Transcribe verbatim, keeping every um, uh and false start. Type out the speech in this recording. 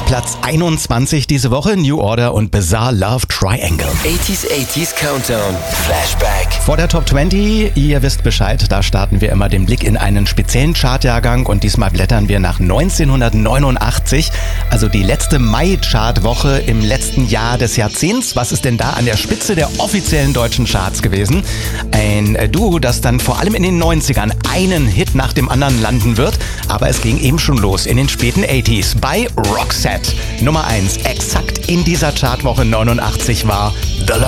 Platz einundzwanzig diese Woche, New Order und Bizarre Love Triangle. achtziger, achtziger Countdown, Flashback. Vor der Top zwanzig, ihr wisst Bescheid, da starten wir immer den Blick in einen speziellen Chartjahrgang und diesmal blättern wir nach neunzehnhundertneunundachtzig, also die letzte Mai-Chartwoche im letzten Jahr des Jahrzehnts. Was ist denn da an der Spitze der offiziellen deutschen Charts gewesen? Ein Duo, das dann vor allem in den neunzigern einen Hit nach dem anderen landen wird, aber es ging eben schon los in den späten achtziger bei Roxette. Nummer eins, exakt in dieser Chartwoche neunundachtzig war The Love